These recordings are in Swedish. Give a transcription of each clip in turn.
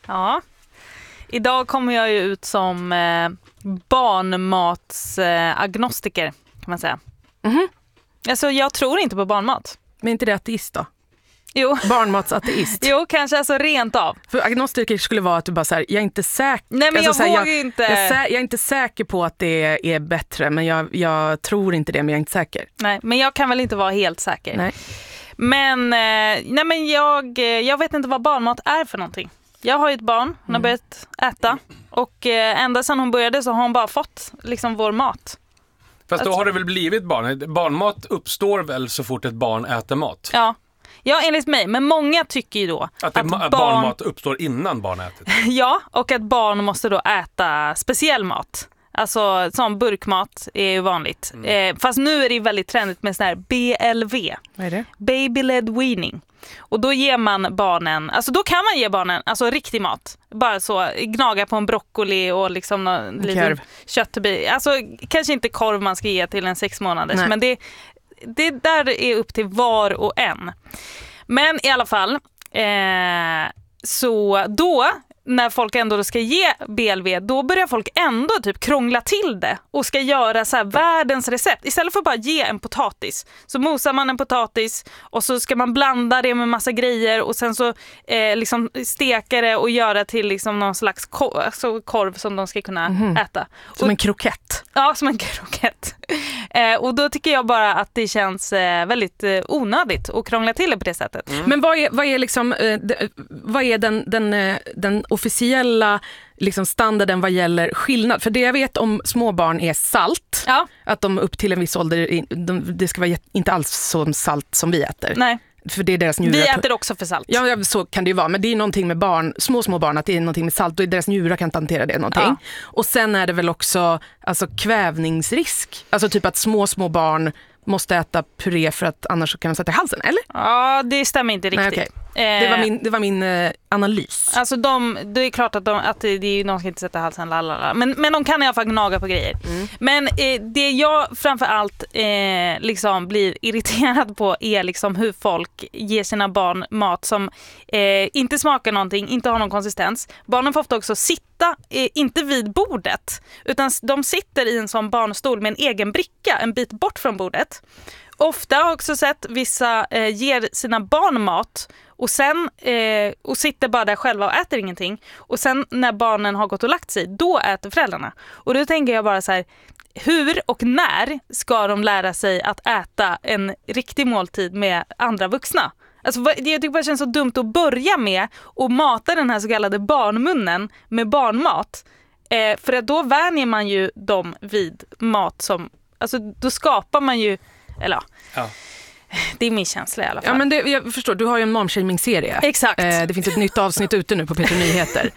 Ja. Idag kommer jag ju ut som barnmatsagnostiker, kan man säga. Mhm. Alltså jag tror inte på barnmat. Men inte det ateist då? Jo. Barnmatsateist. Jo, kanske alltså rent av. För agnostiker skulle vara att du bara så här, jag är inte säker. Nej, men alltså, jag vågar inte. Jag är inte säker på att det är bättre, men jag tror inte det, men jag är inte säker. Nej, men jag kan väl inte vara helt säker. Nej. Men, jag vet inte vad barnmat är för någonting. Jag har ju ett barn, hon har börjat äta. Och ända sedan hon började så har hon bara fått liksom vår mat. Fast då har det väl blivit barn. Barnmat uppstår väl så fort ett barn äter mat? Ja, enligt mig. Men många tycker ju då att barnmat uppstår innan barn ätit. Ja, och att barn måste då äta speciell mat. Alltså som burkmat är ju vanligt. Fast nu är det väldigt trendigt med sån här BLV. Vad är det? Baby-led weaning. Och då ger man barnen, alltså då kan man ge barnen alltså riktig mat. Bara så, gnaga på en broccoli och liksom någon liten köttbit. Alltså kanske inte korv man ska ge till en 6 månaders. Nej. Men det där är upp till var och en. Men i alla fall, så då när folk ändå ska ge BLV, då börjar folk ändå typ krångla till det och ska göra så här världens recept. Istället för att bara ge en potatis så mosar man en potatis och så ska man blanda det med massa grejer och sen så liksom steka det och göra till liksom någon slags korv som de ska kunna äta. Som en krokett. Ja, som en krokett. Och då tycker jag bara att det känns väldigt onödigt att krångla till det på det sättet. Men vad är liksom vad är den officiella liksom standarden vad gäller skillnad? För det jag vet om småbarn är salt. Ja. Att de upp till en viss ålder, det ska vara inte alls så salt som vi äter. Nej. För det är deras njurar. Vi äter också för salt. Ja, så kan det ju vara. Men det är någonting med barn, små barn, att det är någonting med salt och deras njurar kan inte hantera det någonting. Ja. Och sen är det väl också alltså, kvävningsrisk. Alltså typ att små barn måste äta puré för att annars kan de sätta i halsen, eller? Ja, det stämmer inte riktigt. Nej, okay. Det var min analys. Alltså det är klart att de ska inte sätta halsen, lalala. Men de kan i alla fall gnaga på grejer. Men det jag framförallt liksom blir irriterad på är liksom hur folk ger sina barn mat som inte smakar någonting, inte har någon konsistens. Barnen får ofta också sitta, inte vid bordet, utan de sitter i en sån barnstol med en egen bricka en bit bort från bordet. Ofta har jag också sett vissa ger sina barn mat och sen och sitter bara där själva och äter ingenting. Och sen när barnen har gått och lagt sig, då äter föräldrarna. Och då tänker jag bara så här, hur och när ska de lära sig att äta en riktig måltid med andra vuxna? Alltså, jag tycker bara det känns så dumt att börja med och mata den här så kallade barnmunnen med barnmat. För att då vänjer man ju dem vid mat som, alltså då skapar man ju, eller ja. Det är min känsla i alla fall. Ja, men jag förstår, du har ju en momshaming-serie. Exakt. Det finns ett nytt avsnitt ute nu på P3 Nyheter.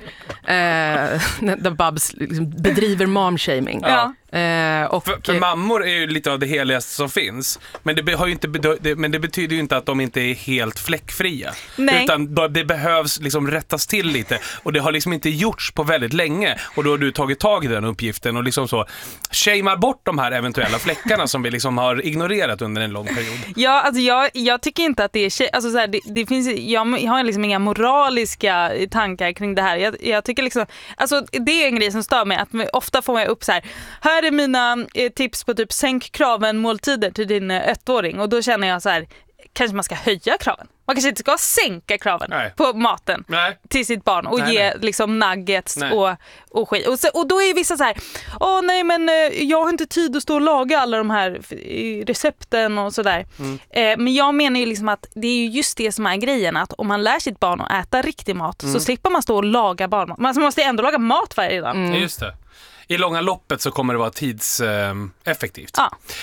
Där Babs liksom bedriver momshaming. Ja. För mammor är ju lite av det heligaste som finns. Men det betyder ju inte att de inte är helt fläckfria. Nej. Utan det behövs liksom rättas till lite. Och det har liksom inte gjorts på väldigt länge. Och då har du tagit tag i den uppgiften och liksom så shamear bort de här eventuella fläckarna som vi liksom har ignorerat under en lång period. Ja, alltså jag tycker inte att det är alltså så här, det finns, jag har liksom inga moraliska tankar kring det här. Jag tycker liksom, alltså det är en grej som stör mig, att ofta får jag upp så här är mina tips på typ sänk kraven måltider till din 1-åring, och då känner jag så här, kanske man ska höja kraven. Man kanske inte ska sänka kraven på maten till sitt barn och ge liksom nuggets och skit. Och då är vissa så här, nej men jag har inte tid att stå och laga alla de här recepten och sådär. Men jag menar ju liksom att det är ju just det som är grejen, att om man lär sitt barn att äta riktig mat så slipper man stå och laga barnmat. Man måste ändå laga mat varje dag. Just det. I långa loppet så kommer det vara tidseffektivt.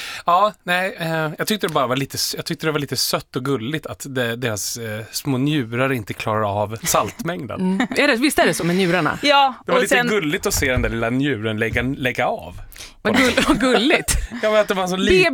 Jag tyckte det var lite sött och gulligt att deras små njurar inte klarar av saltmängden. Visst är det så med njurarna? Ja. Det var lite gulligt att se den där lilla njuren lägga av. Vad gulligt. Jag vet att det var en sån liten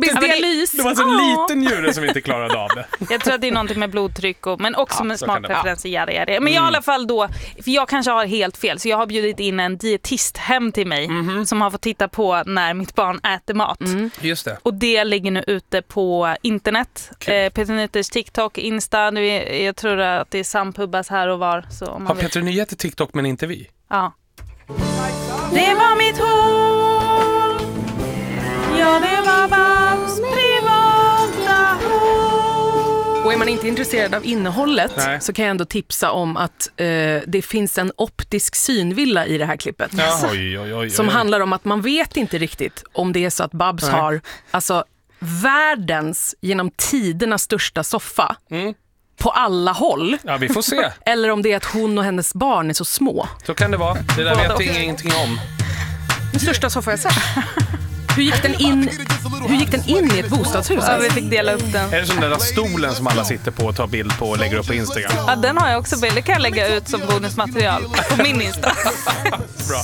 njure som inte klarade av det. Jag tror att det är någonting med blodtryck men också med smakpreferenser. Men jag i alla fall då, för jag kanske har helt fel, så jag har bjudit in en dietist hem till mig som har fått titta på när mitt barn äter mat. Just det. Och det ligger nu ute på internet. Peter Nyheters TikTok, Insta. Jag tror att det är sampubas här och var. Så har Peter Nyheter TikTok men inte vi? Ja. Det var mitt hål. Ja, det var Babs privata hål. Och är man inte intresserad av innehållet så kan jag ändå tipsa om att det finns en optisk synvilla i det här klippet. Oj. Som handlar om att man vet inte riktigt om det är så att Babs har världens genom tiderna största soffa på alla håll. Ja, vi får se. Eller om det är att hon och hennes barn är så små. Så kan det vara. Det där vet jag ingenting om. Den största soffa jag sett. Hur gick den in i ett bostadshus? Ja, vi fick dela upp den. Är det som den där stolen som alla sitter på och tar bild på och lägger upp på Instagram? Ja, den har jag också bild. Det kan jag lägga ut som bonusmaterial på min Insta. Bra.